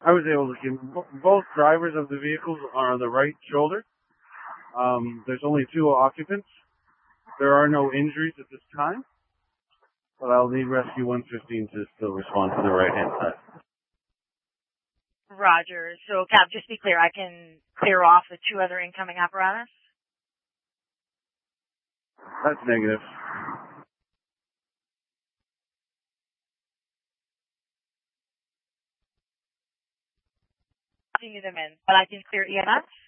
I was able to keep both drivers of the vehicles are on the right shoulder. There's only two occupants. There are no injuries at this time, but I'll need Rescue 115 to still respond to the right-hand side. Roger. So, Cap, just be clear, I can clear off the two other incoming apparatus? That's negative. Continue them in, but I can clear EMS?